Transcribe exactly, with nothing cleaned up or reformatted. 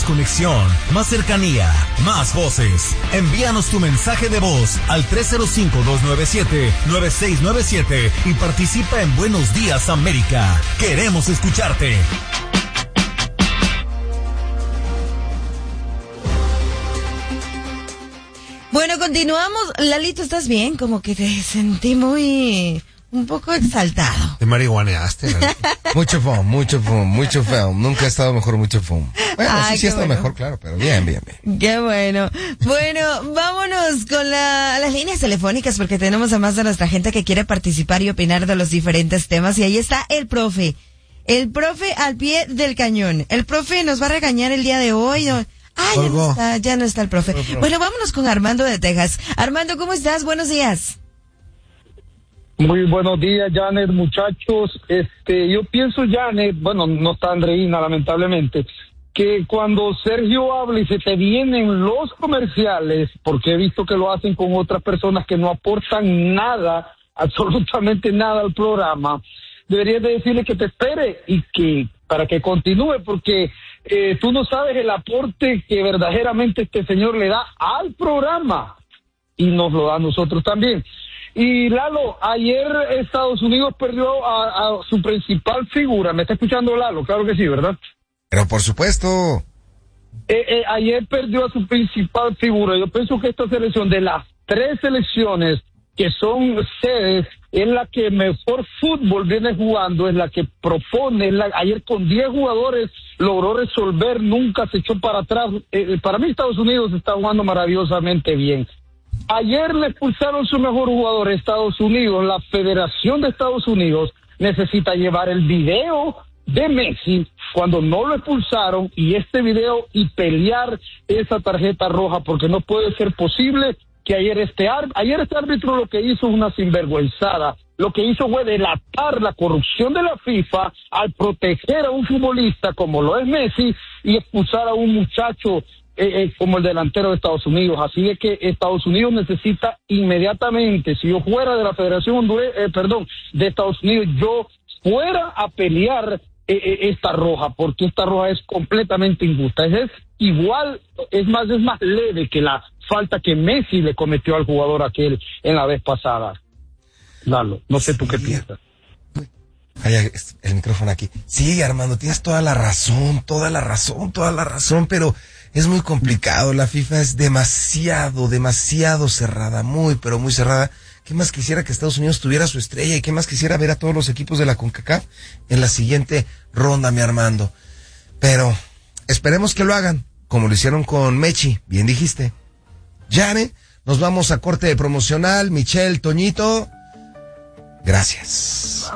conexión, más cercanía, más voces. Envíanos tu mensaje de voz al tres cero cinco, dos nueve siete, nueve seis nueve siete y participa en Buenos Días América. Queremos escucharte. Bueno, continuamos. Lalito, ¿estás bien? Como que te sentí muy... un poco exaltado. Te marihuaneaste. Mucho foam, mucho foam, mucho foam. Nunca he estado mejor, mucho foam. Bueno, Ay, sí, sí he estado bueno. mejor, claro, pero bien, bien, bien. Qué bueno. Bueno, vámonos con la, las líneas telefónicas porque tenemos a más de nuestra gente que quiere participar y opinar de los diferentes temas. Y ahí está el profe. El profe al pie del cañón. El profe nos va a regañar el día de hoy. Ah, ya no está, ya no está el profe. Bueno, vámonos con Armando de Texas. Armando, ¿cómo estás? Buenos días. Muy buenos días, Janet, muchachos. Este, yo pienso, Janet, bueno, no está Andreina, lamentablemente, que cuando Sergio habla y se te vienen los comerciales, porque he visto que lo hacen con otras personas que no aportan nada, absolutamente nada al programa, deberías de decirle que te espere y que para que continúe, porque eh, tú no sabes el aporte que verdaderamente este señor le da al programa y nos lo da a nosotros también. Y Lalo, ayer Estados Unidos perdió a, a su principal figura. ¿Me está escuchando Lalo? Claro que sí, ¿verdad? Pero por supuesto. Eh, eh, ayer perdió a su principal figura. Yo pienso que esta selección, de las tres selecciones que son sedes, es la que mejor fútbol viene jugando, es la que propone. Es la, ayer con diez jugadores logró resolver, nunca se echó para atrás. Eh, para mí Estados Unidos está jugando maravillosamente bien. Ayer le expulsaron su mejor jugador, Estados Unidos. La Federación de Estados Unidos necesita llevar el video de Messi cuando no lo expulsaron y este video y pelear esa tarjeta roja, porque no puede ser posible que ayer este, ar- ayer este árbitro lo que hizo es una sinvergüenzada. Lo que hizo fue delatar la corrupción de la FIFA al proteger a un futbolista como lo es Messi y expulsar a un muchacho Eh, eh, como el delantero de Estados Unidos. Así es que Estados Unidos necesita inmediatamente, si yo fuera de la Federación Hondureña, eh, perdón, de Estados Unidos, yo fuera a pelear eh, eh, esta roja, porque esta roja es completamente injusta. Es, es igual, es más, es más leve que la falta que Messi le cometió al jugador aquel en la vez pasada. Lalo, no sé tú qué piensas. Ay, el micrófono aquí. Sí, Armando, tienes toda la razón, toda la razón, toda la razón, pero es muy complicado. La FIFA es demasiado, demasiado cerrada, muy, pero muy cerrada. ¿Qué más quisiera que Estados Unidos tuviera su estrella? ¿Y qué más quisiera ver a todos los equipos de la CONCACAF en la siguiente ronda, mi Armando? Pero esperemos que lo hagan, como lo hicieron con Mechi, bien dijiste. Yane, nos vamos a corte promocional. Michelle, Toñito, gracias.